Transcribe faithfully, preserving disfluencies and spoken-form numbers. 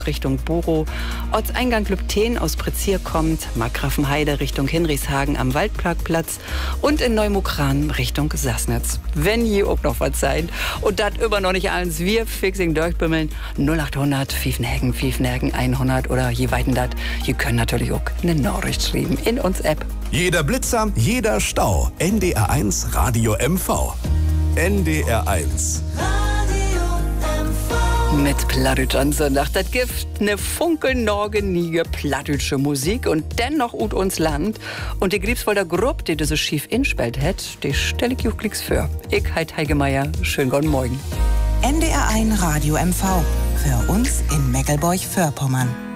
Richtung Boro, Ortseingang Lübten aus Prezier kommt, Markgrafenheide Richtung Hinrichshagen am Waldparkplatz und in Neumukran Richtung Sassnitz. Wenn je auch noch was sein und das immer noch nicht alles, wir fixing durchbümmeln, null achthundert Pfiffenhagen, Pfiffenhagen hundert oder je weiten dat. Ihr könnt natürlich auch eine Nachricht schreiben in uns App. Jeder Blitzer, jeder Stau. N D R eins Radio M V. N D R eins. Mit Plattdeutsch an Sonntag, das Gift, ne funkelnorgenige plattdeutsche Musik und dennoch ut uns Land. Und die Griebswolder Gruppe, die das schief inspelt hat, die stelle ich juchlichs für. Ich heit Heike Meier, schönen guten Morgen. N D R eins Radio M V, für uns in Meckelburg-Vorpommern.